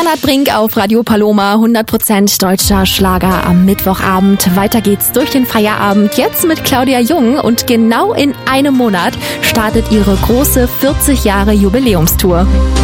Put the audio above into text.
Bernhard Brink auf Radio Paloma, 100% deutscher Schlager am Mittwochabend. Weiter geht's durch den Feierabend jetzt mit Claudia Jung und genau in einem Monat startet ihre große 40 Jahre Jubiläumstour.